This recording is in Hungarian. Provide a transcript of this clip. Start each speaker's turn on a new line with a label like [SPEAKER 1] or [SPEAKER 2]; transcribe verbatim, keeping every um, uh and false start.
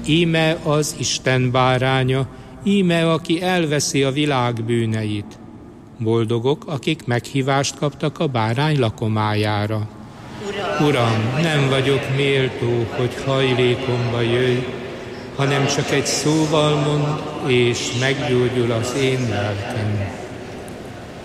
[SPEAKER 1] Íme az Isten báránya, íme aki elveszi a világ bűneit. Boldogok, akik meghívást kaptak a bárány lakomájára. Uram, Uram, nem vagyok méltó, hogy hajlékomba jöjj, hanem csak egy szóval mond, és meggyógyul az én lelkem.